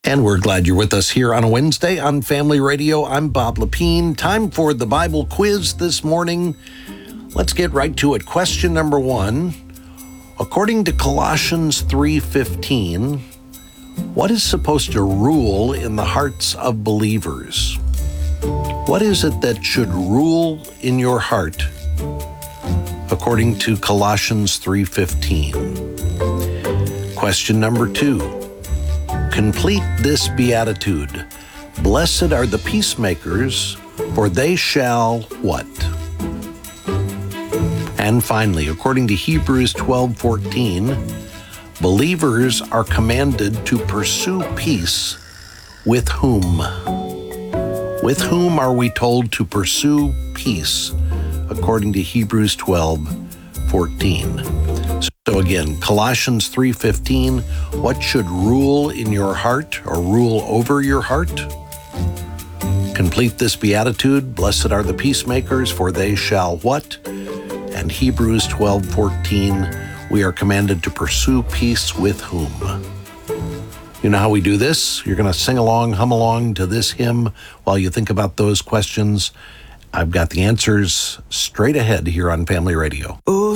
And we're glad you're with us here on a Wednesday on Family Radio. I'm Bob Lepine. Time for the Bible quiz this morning. Let's get right to it. Question number 1. According to Colossians 3:15, what is supposed to rule in the hearts of believers? What is it that should rule in your heart according to Colossians 3:15? Question number 2. Complete this beatitude. Blessed are the peacemakers, for they shall what? And finally, according to Hebrews 12:14, believers are commanded to pursue peace with whom? With whom are we told to pursue peace, according to Hebrews 12:14? So again, Colossians 3:15, what should rule in your heart or rule over your heart? Complete this beatitude, blessed are the peacemakers, for they shall what? And Hebrews 12:14, we are commanded to pursue peace with whom? You know how we do this? You're going to sing along, hum along to this hymn while you think about those questions. I've got the answers straight ahead here on Family Radio. Oh,